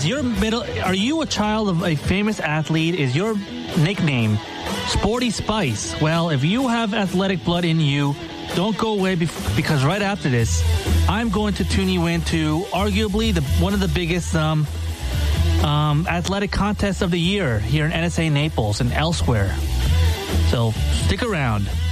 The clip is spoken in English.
Are you a child of a famous athlete? Is your nickname Sporty Spice? Well, if you have athletic blood in you, don't go away because right after this, I'm going to tune you into arguably one of the biggest athletic contests of the year here in NSA Naples and elsewhere. So stick around.